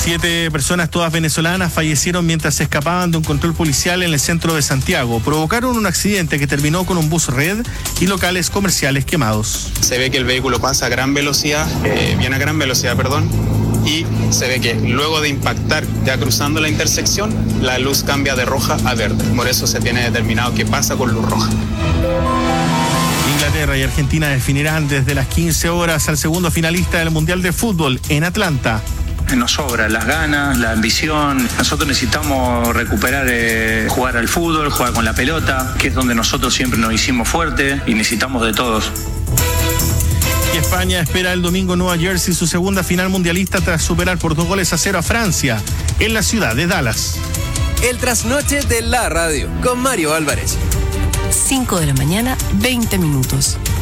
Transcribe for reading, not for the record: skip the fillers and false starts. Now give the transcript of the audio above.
7 personas, todas venezolanas, fallecieron mientras se escapaban de un control policial en el centro de Santiago. Provocaron un accidente que terminó con un bus red y locales comerciales quemados. Se ve que el vehículo pasa a gran velocidad, viene a gran velocidad, y se ve que luego de impactar, ya cruzando la intersección, la luz cambia de roja a verde. Por eso se tiene determinado que pasa con luz roja. Inglaterra y Argentina definirán desde las 15 horas al segundo finalista del Mundial de Fútbol en Atlanta. Nos sobra las ganas, la ambición. Nosotros necesitamos recuperar, jugar al fútbol, jugar con la pelota, que es donde nosotros siempre nos hicimos fuertes y necesitamos de todos. Y España espera el domingo en Nueva Jersey su segunda final mundialista tras superar por 2-0 a Francia en la ciudad de Dallas. El trasnoche de la radio con Mario Álvarez. 5 de la mañana, 20 minutos.